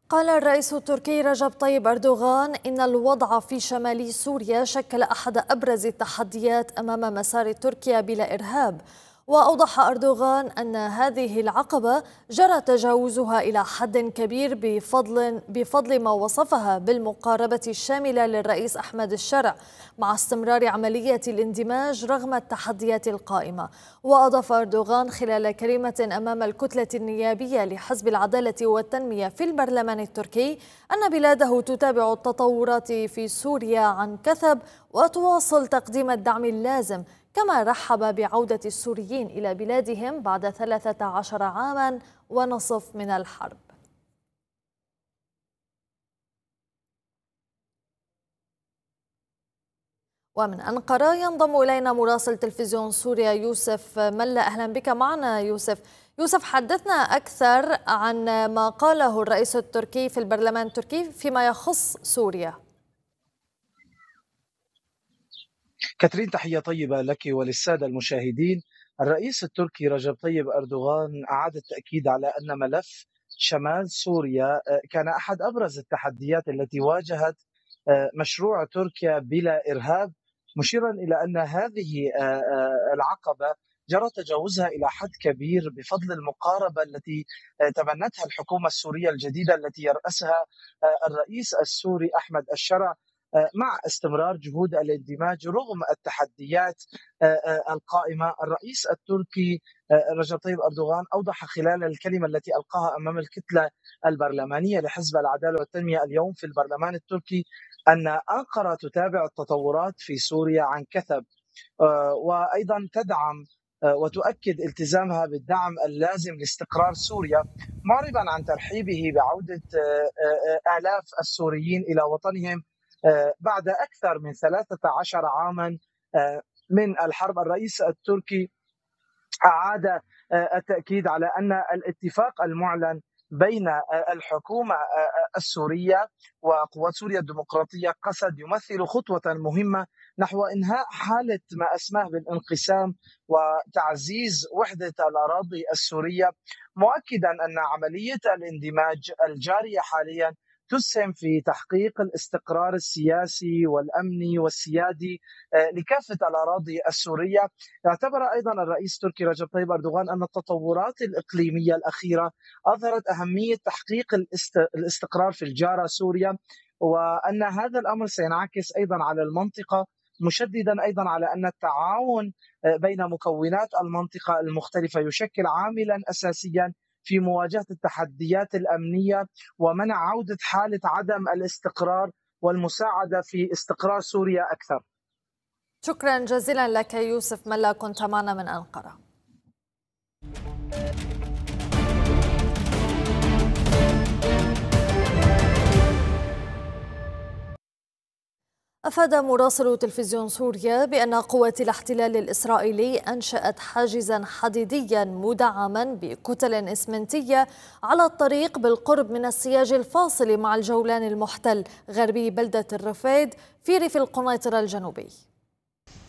قال الرئيس التركي رجب طيب أردوغان إن الوضع في شمال سوريا شكل أحد أبرز التحديات أمام مسار تركيا بلا إرهاب. وأوضح أردوغان أن هذه العقبة جرى تجاوزها إلى حد كبير بفضل ما وصفها بالمقاربة الشاملة للرئيس أحمد الشرع مع استمرار عملية الاندماج رغم التحديات القائمة. وأضاف أردوغان خلال كلمة أمام الكتلة النيابية لحزب العدالة والتنمية في البرلمان التركي أن بلاده تتابع التطورات في سوريا عن كثب وتواصل تقديم الدعم اللازم، كما رحب بعودة السوريين إلى بلادهم بعد 13 عاما ونصف من الحرب. ومن أنقرة ينضم إلينا مراسل تلفزيون سوريا يوسف ملا. أهلا بك معنا يوسف، حدثنا أكثر عن ما قاله الرئيس التركي في البرلمان التركي فيما يخص سوريا. كاترين، تحية طيبة لك وللسادة المشاهدين. الرئيس التركي رجب طيب أردوغان أعاد التأكيد على أن ملف شمال سوريا كان أحد أبرز التحديات التي واجهت مشروع تركيا بلا إرهاب، مشيرا إلى أن هذه العقبة جرى تجاوزها إلى حد كبير بفضل المقاربة التي تبنتها الحكومة السورية الجديدة التي يرأسها الرئيس السوري أحمد الشرع، مع استمرار جهود الاندماج رغم التحديات القائمة. الرئيس التركي رجب طيب أردوغان أوضح خلال الكلمة التي ألقاها أمام الكتلة البرلمانية لحزب العدالة والتنمية اليوم في البرلمان التركي أن أنقرة تتابع التطورات في سوريا عن كثب، وأيضا تدعم وتؤكد التزامها بالدعم اللازم لاستقرار سوريا، معربا عن ترحيبه بعودة آلاف السوريين إلى وطنهم بعد أكثر من 13 عاما من الحرب. الرئيس التركي أعاد التأكيد على أن الاتفاق المعلن بين الحكومة السورية وقوات سوريا الديمقراطية قسد يمثل خطوة مهمة نحو إنهاء حالة ما أسماه بالانقسام وتعزيز وحدة الأراضي السورية، مؤكدا أن عملية الاندماج الجارية حاليا تسهم في تحقيق الاستقرار السياسي والأمني والسيادي لكافة الأراضي السورية. اعتبر أيضا الرئيس التركي رجب طيب أردوغان أن التطورات الإقليمية الأخيرة أظهرت أهمية تحقيق الاستقرار في الجارة سوريا، وأن هذا الأمر سينعكس أيضا على المنطقة، مشددا أيضا على أن التعاون بين مكونات المنطقة المختلفة يشكل عاملا أساسيا في مواجهة التحديات الأمنية ومنع عودة حالة عدم الاستقرار والمساعدة في استقرار سوريا أكثر. شكرا جزيلا لك يوسف ملا، كنت معنا من أنقرة. أفاد مراسل تلفزيون سوريا بأن قوات الاحتلال الإسرائيلي أنشأت حاجزا حديديا مدعما بكتل إسمنتية على الطريق بالقرب من السياج الفاصل مع الجولان المحتل غربي بلدة الرفيد في ريف القنيطرة الجنوبي.